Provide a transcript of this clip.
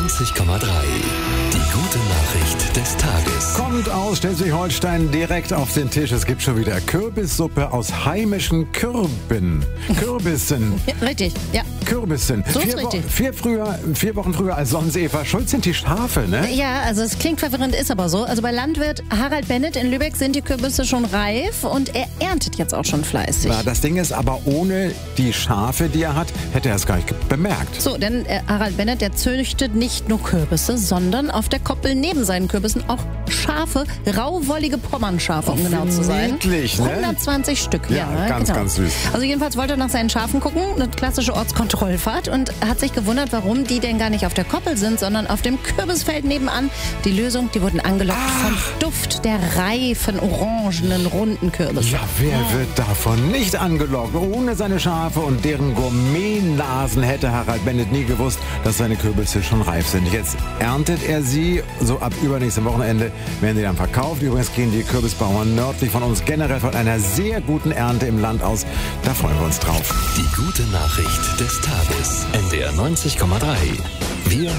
90,3. Die gute Nachricht des Tages. Kommt aus Schleswig-Holstein direkt auf den Tisch. Es gibt schon wieder Kürbissuppe aus heimischen Kürbissen. Richtig, ja. Kürbissen. So ist richtig. 4 Wochen früher als sonst. Eva Schulz sind die Schafe, ne? Ja, also es klingt verwirrend, ist aber so. Also bei Landwirt Harald Bennett in Lübeck sind die Kürbisse schon reif und er erntet jetzt auch schon fleißig. Ja, das Ding ist aber, ohne die Schafe, die er hat, hätte er es gar nicht bemerkt. So, denn Harald Bennett, der züchtet nicht nur Kürbisse, sondern auf der Koppel neben seinen Kürbissen auch Schafe, rauwollige Pommernschafe, um genau zu sein. Niedlich, ne? 120 Stück, Ja, ganz süß. Also jedenfalls wollte er nach seinen Schafen gucken, eine klassische Ortskontrollfahrt, und hat sich gewundert, warum die denn gar nicht auf der Koppel sind, sondern auf dem Kürbisfeld nebenan. Die Lösung, die wurden angelockt vom Duft der reifen, orangenen, runden Kürbisse. Ja, wer wird davon nicht angelockt? Ohne seine Schafe und deren Gourmetnasen hätte Harald Bennett nie gewusst, dass seine Kürbisse schon reif sind. Jetzt erntet er sie, so ab übernächstem Wochenende werden sie dann verkauft. Übrigens gehen die Kürbisbauern nördlich von uns generell von einer sehr guten Ernte im Land aus. Da freuen wir uns drauf. Die gute Nachricht des Tages. NDR 90,3. Wir